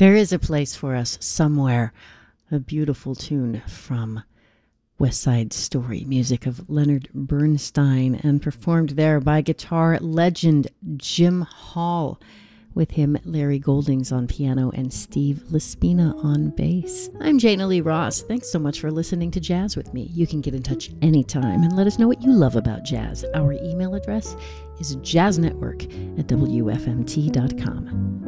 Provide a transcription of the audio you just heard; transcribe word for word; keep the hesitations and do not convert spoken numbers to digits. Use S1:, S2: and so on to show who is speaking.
S1: There is a place for us somewhere. A beautiful tune from West Side Story, music of Leonard Bernstein, and performed there by guitar legend Jim Hall. With him, Larry Goldings on piano and Steve Laspina on bass. I'm Jana Lee Ross. Thanks so much for listening to Jazz with me. You can get in touch anytime and let us know what you love about jazz. Our email address is jazznetwork at w f m t dot com.